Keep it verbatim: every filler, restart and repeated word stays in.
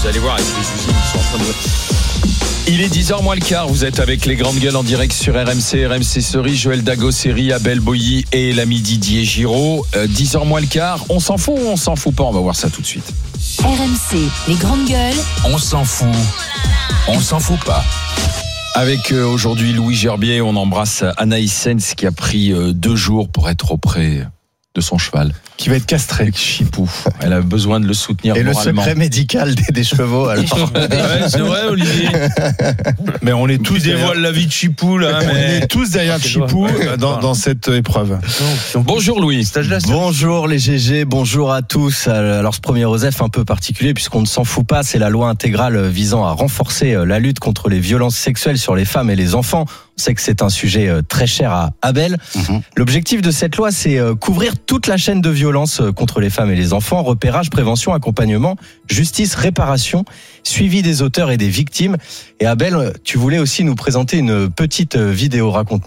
Vous allez voir, avec les usines qui sont en train de... Il est dix heures moins le quart, vous êtes avec les grandes gueules en direct sur R M C, R M C Cerise, Joël Dagosseri, Abel Boilly et l'ami Didier Giraud. Euh, dix heures moins le quart, on s'en fout ou on s'en fout pas? On va voir ça tout de suite. R M C, les grandes gueules. On s'en fout, on s'en fout pas. Avec euh, aujourd'hui Louis Gerbier, on embrasse Anaïs Sens qui a pris euh, deux jours pour être auprès de son cheval. Qui va être castré. Chipou. Elle a besoin de le soutenir et moralement. Le secret médical des, des chevaux. Alors. Ouais, c'est vrai, Olivier. Mais on est tous tu dévoiles la vie de Chipou là. On Mais... est tous derrière Chipou dans, dans cette épreuve. Bonjour Louis. Bonjour les G G, bonjour à tous. Alors ce premier OSEF un peu particulier puisqu'on ne s'en fout pas, c'est la loi intégrale visant à renforcer la lutte contre les violences sexuelles sur les femmes et les enfants. On sait que c'est un sujet très cher à Abel. Mmh. L'objectif de cette loi, c'est couvrir toute la chaîne de violence contre les femmes et les enfants, repérage, prévention, accompagnement, justice, réparation, suivi des auteurs et des victimes. Et Abel, tu voulais aussi nous présenter une petite vidéo, raconte-nous.